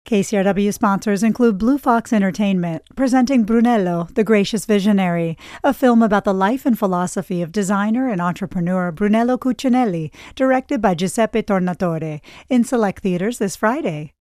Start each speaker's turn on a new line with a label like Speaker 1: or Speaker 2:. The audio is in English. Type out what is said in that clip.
Speaker 1: KCRW sponsors include Blue Fox Entertainment, presenting Brunello, the Gracious Visionary, a film about the life and philosophy of designer and entrepreneur Brunello Cucinelli, directed by Giuseppe Tornatore, in select theaters this Friday.